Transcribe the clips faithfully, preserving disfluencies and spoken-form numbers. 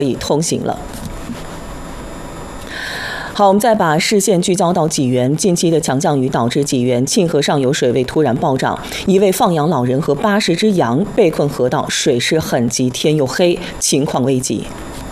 可以通行了。好，我们再把视线聚焦到济源。近期的强降雨导致济源沁河上游水位突然暴涨，一位放羊老人和八十只羊被困河道，水势很急，天又黑，情况危急。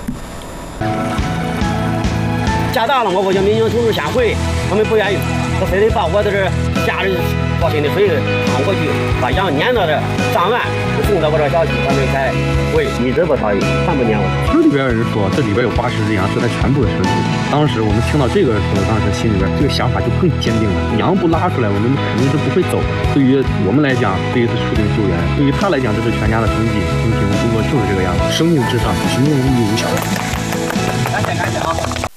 下大了，我国就民警组织下回，我们不愿意，我非得把我在这家里高频的水趟过去，把羊撵到这上完，送到我这小区，我们才回。一直不逃逸，全不撵我。 村里边人说，这里边有八十只羊是它全部的生计。当时我们听到这个的时候，当时心里边这个想法就更坚定了。羊不拉出来，我们肯定是不会走。对于我们来讲，这一次出警救援；对于他来讲，这是全家的生计。工程工作就是这个样子，生命至上，生命无义无小。 感谢感谢啊！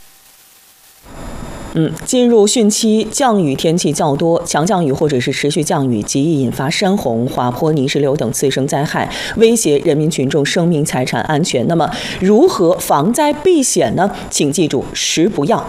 嗯，进入汛期，降雨天气较多，强降雨或者是持续降雨，极易引发山洪、滑坡、泥石流等次生灾害，威胁人民群众生命财产安全。那么，如何防灾避险呢？请记住十不要。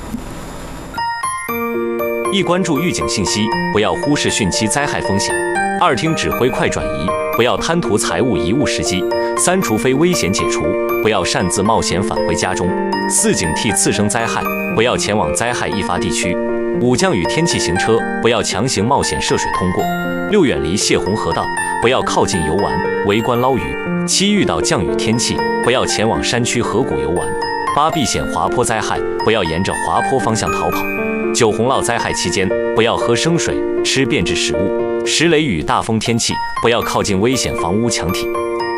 一、关注预警信息，不要忽视汛期灾害风险；二、听指挥快转移，不要贪图财物贻误时机；三、除非危险解除，不要擅自冒险返回家中；四、警惕次生灾害，不要前往灾害易发地区；五、降雨天气行车，不要强行冒险涉水通过；六、远离泄洪河道，不要靠近游玩、围观捞鱼；七、遇到降雨天气，不要前往山区河谷游玩；八、避险滑坡灾害，不要沿着滑坡方向逃跑；九、洪涝灾害期间，不要喝生水、吃变质食物；十、雷雨大风天气，不要靠近危险房屋墙体。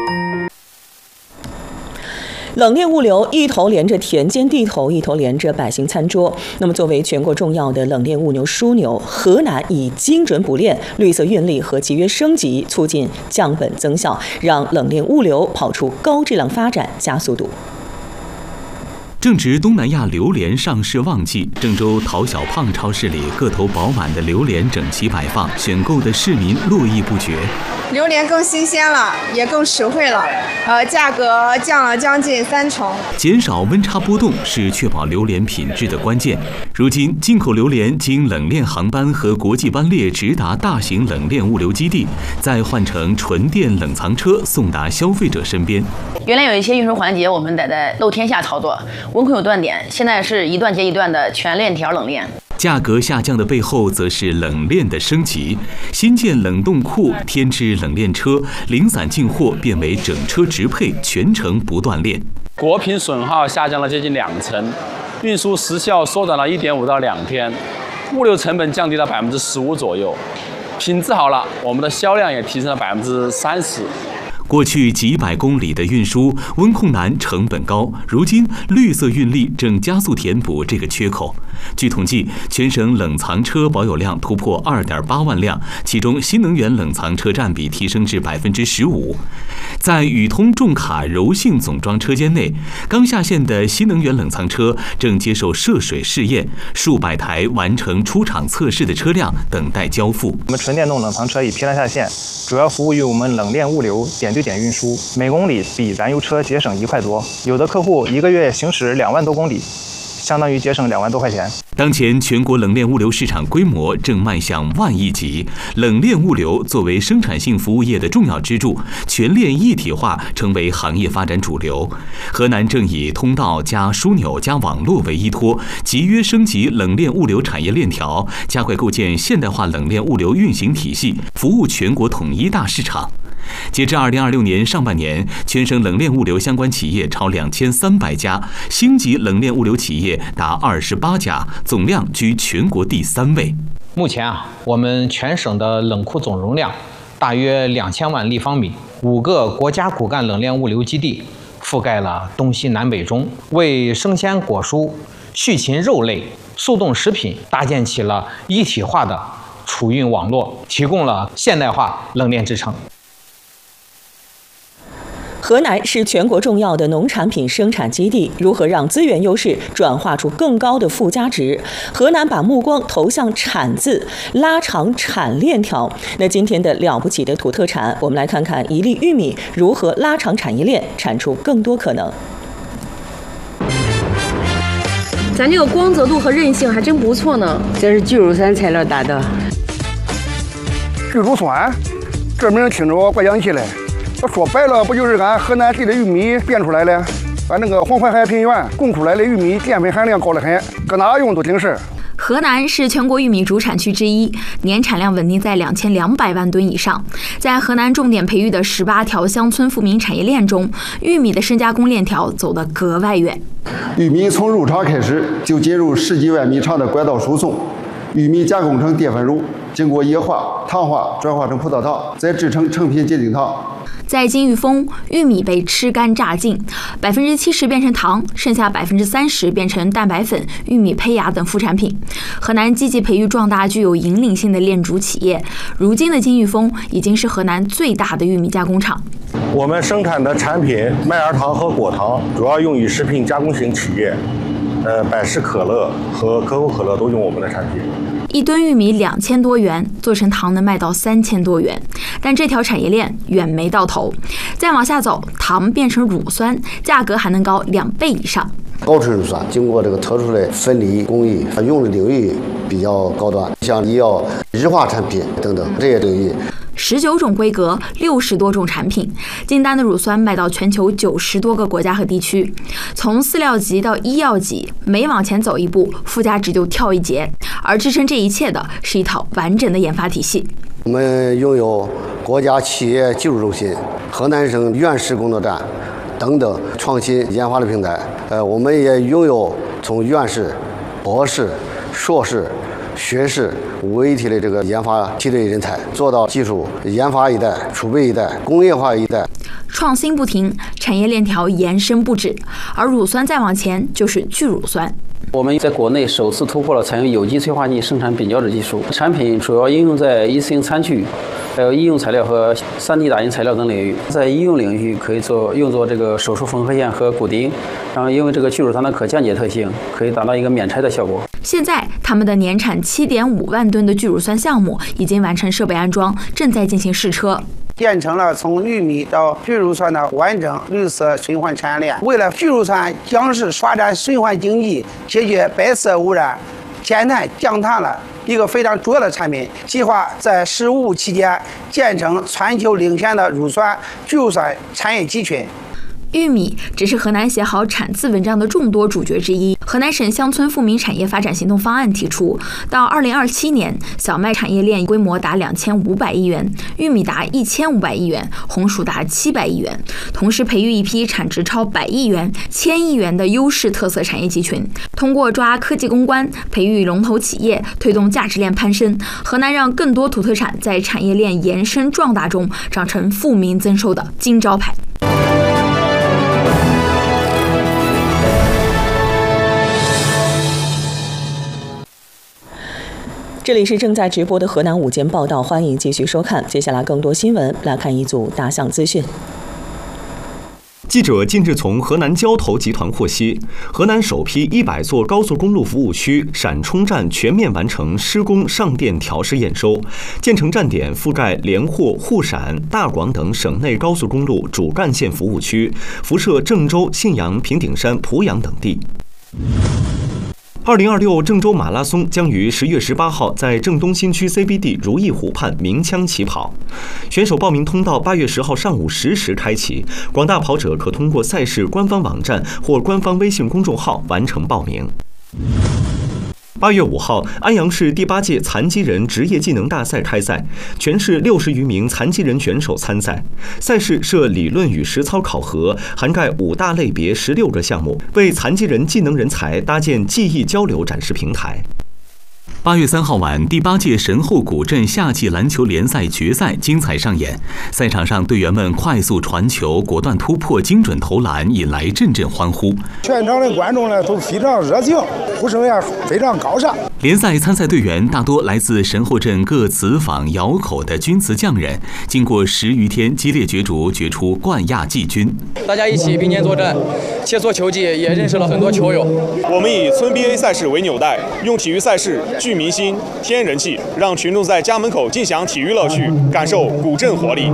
冷链物流一头连着田间地头，一头连着百姓餐桌。那么，作为全国重要的冷链物流枢纽，河南以精准补链、绿色运力和集约升级，促进降本增效，让冷链物流跑出高质量发展，加速度。 正值东南亚榴莲上市旺季，郑州陶小胖超市里个头饱满的榴莲整齐摆放，选购的市民络绎不绝。 榴莲更新鲜了，也更实惠了，呃，价格降了将近三成。 减少温差波动是确保榴莲品质的关键。如今，进口榴莲经冷链航班和国际班列直达大型冷链物流基地，再换成纯电冷藏车送达消费者身边。 原来有一些运输环节我们得在露天下操作，温控有断点，现在是一段接一段的全链条冷链。 价格下降的背后，则是冷链的升级。新建冷冻库、添置冷链车，零散进货变为整车直配，全程不断链。 国品损耗下降了接近两成，运输时效缩短了一点五到两天，物流成本降低了百分之十五左右，品质好了，我们的销量也提升了百分之三十。 过去几百公里的运输，温控难，成本高。如今，绿色运力正加速填补这个缺口。据统计，全省冷藏车保有量突破二点八万辆，其中新能源冷藏车占比提升至百分之十五。在宇通重卡柔性总装车间内，刚下线的新能源冷藏车正接受涉水试验，数百台完成出厂测试的车辆等待交付。 我们纯电动冷藏车已批量下线，主要服务于我们冷链物流点对点运输，每公里比燃油车节省一块多，有的客户一个月行驶两万多公里，相当于节省两万多块钱。 当前全国冷链物流市场规模正迈向万亿级，冷链物流作为生产性服务业的重要支柱，全链一体化成为行业发展主流。河南正以通道加枢纽加网络为依托，集约升级冷链物流产业链条，加快构建现代化冷链物流运行体系，服务全国统一大市场。截至二零二六年上半年，全省冷链物流相关企业超两千三百家，星级冷链物流企业达二十八家，总量居全国第三位。 目前啊，我们全省的冷库总容量大约两千万立方米，五个国家骨干冷链物流基地覆盖了东西南北中，为生鲜果蔬、畜禽肉类、速冻食品搭建起了一体化的储运网络，提供了现代化冷链支撑。 河南是全国重要的农产品生产基地，如何让资源优势转化出更高的附加值？河南把目光投向产字，拉长产链条。那今天的了不起的土特产，我们来看看一粒玉米如何拉长产业链，产出更多可能。 咱这个光泽度和韧性还真不错呢。 这是聚乳酸材料打的。 聚乳酸，这名听着怪洋气嘞。说白了，不就是俺河南地的玉米变出来的？ 俺那个黄淮海平原供出来的玉米淀粉含量高得很，搁哪用都顶事。 河南是全国玉米主产区之一，年产量稳定在两千两百万吨以上。在河南重点培育的十八条乡村富民产业链中，玉米的深加工链条走得格外远。 玉米从入场开始就进入十几万米长的管道输送，玉米加工成淀粉乳，经过液化、糖化转化成葡萄糖，再制成成品结晶糖。 在金玉丰，玉米被吃干榨净，百分之七十变成糖，剩下百分之三十变成蛋白粉、玉米胚芽等副产品。河南积极培育壮大具有引领性的链主企业，如今的金玉丰已经是河南最大的玉米加工厂。 我们生产的产品麦芽糖和果糖主要用于食品加工型企业，呃，百事可乐和可口可乐都用我们的产品。 一吨玉米两千多元，做成糖能卖到三千多元，但这条产业链远没到头。再往下走，糖变成乳酸，价格还能高两倍以上。 高纯乳酸经过这个特殊的分离工艺，用的领域比较高端，像医药、日化产品等等这些领域。 十九种规格，六十多种产品，金丹的乳酸卖到全球九十多个国家和地区。从饲料级到医药级，每往前走一步，附加值就跳一截。而支撑这一切的是一套完整的研发体系。 我们拥有国家企业技术中心、河南省院士工作站等等创新研发的平台。呃，我们也拥有从院士、博士、硕士、学士五位一体的这个研发梯队人才，做到技术研发一代、储备一代、工业化一代。 创新不停，产业链条延伸不止，而乳酸再往前就是聚乳酸。 我们在国内首次突破了采用有机催化剂生产丙胶酯技术，产品主要应用在一次性餐具、还有医用材料和 三 D 打印材料等领域。在医用领域可以做用作这个手术缝合线和骨钉，然后因为这个聚乳酸的可降解特性，可以达到一个免拆的效果。 现在他们的年产七点五万吨的聚乳酸项目已经完成设备安装，正在进行试车。 建成了从玉米到聚乳酸的完整绿色循环产业链。为了聚乳酸将是发展循环经济、解决白色污染、减碳降碳了一个非常主要的产品，计划在“十五”期间建成全球领先的乳酸聚乳酸产业集群。 玉米只是河南写好产字文章的众多主角之一。河南省乡村富民产业发展行动方案提出，到二零二七年，小麦产业链规模达两千五百亿元，玉米达一千五百亿元，红薯达七百亿元。同时，培育一批产值超百亿元、千亿元的优势特色产业集群，通过抓科技攻关、培育龙头企业，推动价值链攀升。河南让更多土特产在产业链延伸壮大中，长成富民增收的金招牌。 这里是正在直播的河南午间报道，欢迎继续收看。接下来更多新闻，来看一组大象资讯。 记者近日从河南交投集团获悉，河南首批一百座高速公路服务区闪充站全面完成施工上电调试验收，建成站点覆盖连霍、沪陕、大广等省内高速公路主干线服务区，辐射郑州、信阳、平顶山、濮阳等地。二零二六郑州马拉松将于十月十八号在郑东新区 C B D 如意湖畔鸣枪起跑，选手报名通道八月十号上午十时开启，广大跑者可通过赛事官方网站或官方微信公众号完成报名。八月五号，安阳市第八届残疾人职业技能大赛开赛，全市六十余名残疾人选手参赛。赛事设理论与实操考核，涵盖五大类别十六个项目，为残疾人技能人才搭建技艺交流展示平台。 八月三号晚，第八届神后古镇夏季篮球联赛决赛精彩上演。赛场上，队员们快速传球、果断突破、精准投篮，引来阵阵欢呼。 全场的观众呢都非常热情，呼声也非常高涨。 联赛参赛队员大多来自神后镇各子坊窑口的军祠匠人，经过十余天激烈角逐，决出冠亚季军。 大家一起并肩作战，切磋球技，也认识了很多球友。 我们以村 B A 赛事为纽带，用体育赛事聚民心、添人气，让群众在家门口尽享体育乐趣，感受古镇活力。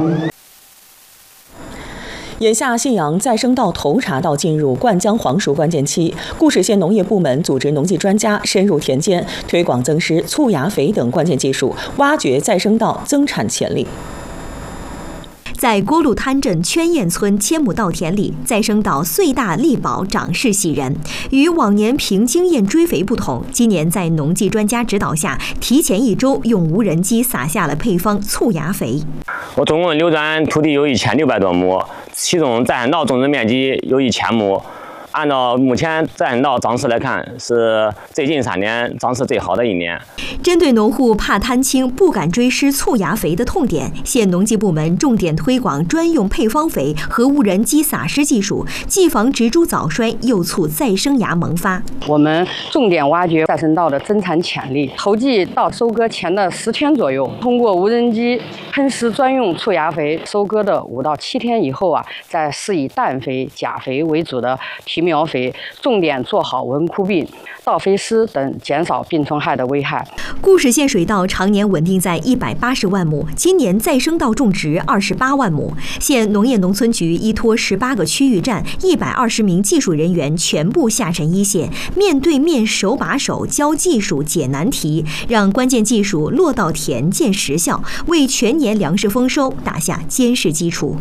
眼下，信阳再生稻头茬稻进入灌浆黄熟关键期，固始县农业部门组织农技专家深入田间，推广增施促芽肥等关键技术，挖掘再生稻增产潜力。 在郭路滩镇圈堰村千亩稻田里，再生稻穗大力宝，长势喜人。与往年凭经验追肥不同，今年在农技专家指导下，提前一周用无人机撒下了配方促芽肥。 我总共流转土地有一千六百多亩，其中再生稻种植面积有一千亩。按照目前再生稻长势来看，是最近三年长势最好的一年。 针对农户怕摊青、不敢追施促芽肥的痛点，县农技部门重点推广专用配方肥和无人机撒施技术，既防植株早衰，又促再生芽萌发。 我们重点挖掘再生稻的增产潜力。头季到收割前的十天左右，通过无人机喷施专用促芽肥，收割的五到七天以后啊，再施以氮肥、钾肥为主的皮苗肥，重点做好蚊枯病、稻肥虱等，减少病虫害的危害。 固始县水稻常年稳定在一百八十万亩，今年再生稻种植二十八万亩。县农业农村局依托十八个区域站、一百二十名技术人员全部下沉一线，面对面手把手教技术解难题，让关键技术落到田见实效，为全年粮食丰收打下坚实基础。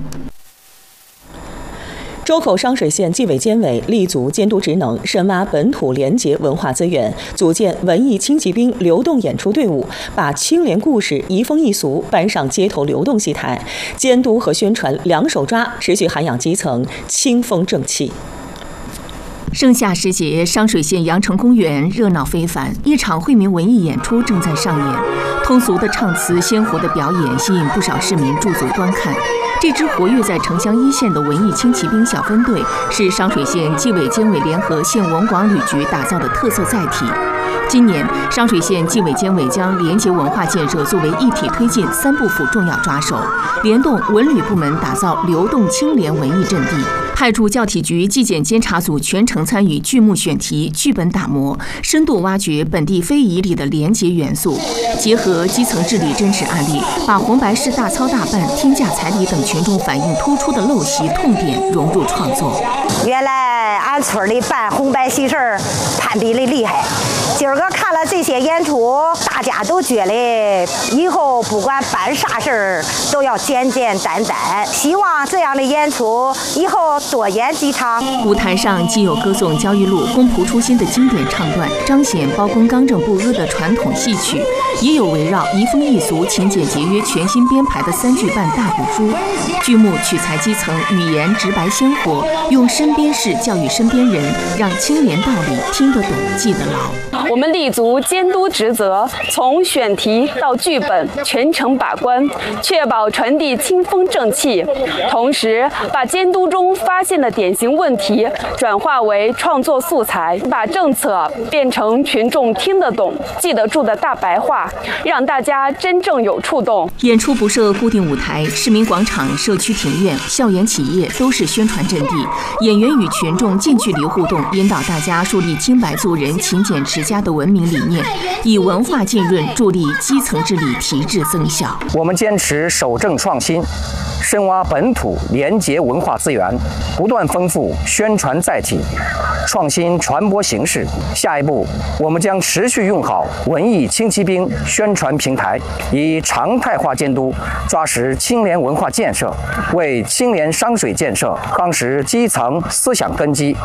周口商水县纪委监委立足监督职能，深挖本土廉洁文化资源，组建文艺轻骑兵流动演出队伍，把清廉故事移风易俗搬上街头流动戏台，监督和宣传两手抓，持续涵养基层，清风正气。 盛夏时节，商水县羊城公园热闹非凡，一场惠民文艺演出正在上演。通俗的唱词、鲜活的表演，吸引不少市民驻足观看。这支活跃在城乡一线的文艺轻骑兵小分队，是商水县纪委监委联合县文广旅局打造的特色载体。今年，商水县纪委监委将廉洁文化建设作为一体推进三部曲重要抓手，联动文旅部门打造流动清廉文艺阵地，派驻教体局纪检监察组全程参与剧目选题、剧本打磨，深度挖掘本地非遗里的廉洁元素，结合基层治理真实案例，把红白事大操大办、天价彩礼等群众反映突出的陋习痛点融入创作。 原来俺村里办红白喜事儿攀比的厉害，今儿个看了这些演出，大家都觉得以后不管办啥事儿都要简简单单。希望这样的演出以后多演几场。 舞台上既有歌颂焦裕禄公仆初心的经典唱段，彰显包公刚正不阿的传统戏曲，也有围绕移风易俗、勤俭节约全新编排的三句半大鼓书。剧目取材基层，语言直白鲜活，用身边事教育身边人，让清廉道理听得懂、记得牢。 我们立足监督职责，从选题到剧本全程把关，确保传递清风正气，同时把监督中发现的典型问题转化为创作素材，把政策变成群众听得懂、记得住的大白话，让大家真正有触动。 演出不设固定舞台，市民广场、社区庭院、校园企业都是宣传阵地，演员与群众近距离互动，引导大家树立清白做人、勤俭持家的文明理念，以文化浸润助力基层治理提质增效。 我们坚持守正创新，深挖本土廉洁文化资源，不断丰富宣传载体，创新传播形式。下一步，我们将持续用好文艺轻骑兵宣传平台，以常态化监督抓实清廉文化建设，为清廉商水建设夯实基层思想根基。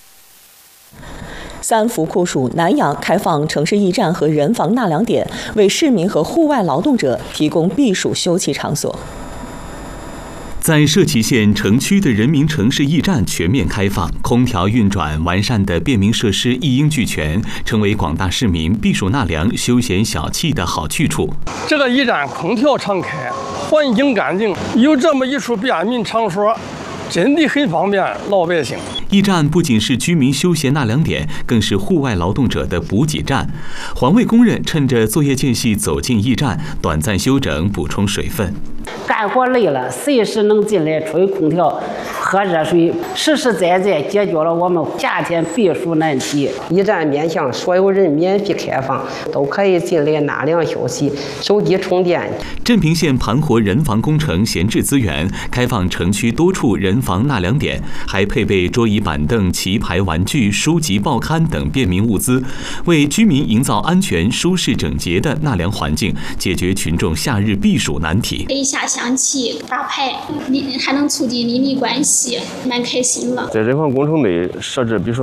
三福酷暑南阳开放城市驿站和人防纳凉点，为市民和户外劳动者提供避暑休憩场所。 在社旗县城区的人民城市驿站全面开放，空调运转完善的便民设施一应俱全，成为广大市民避暑纳凉、休闲小憩的好去处。 这个驿站空调常开，环境干净，有这么一处便民场所，真的很方便老百姓。 驿站不仅是居民休闲纳凉点，更是户外劳动者的补给站。环卫工人趁着作业间隙走进驿站，短暂休整，补充水分。 干活累了，随时能进来吹空调、喝热水，实实在在解决了我们夏天避暑难题。 驿站面向所有人免费开放，都可以进来纳凉休息、手机充电。 镇平县盘活人防工程闲置资源，开放城区多处人防纳凉点，还配备桌椅板凳、棋牌玩具、书籍报刊等便民物资，为居民营造安全、舒适、整洁的纳凉环境，解决群众夏日避暑难题。 下象棋、打牌，邻还能促进邻里关系，蛮开心了。 在这款工程内设置，比如说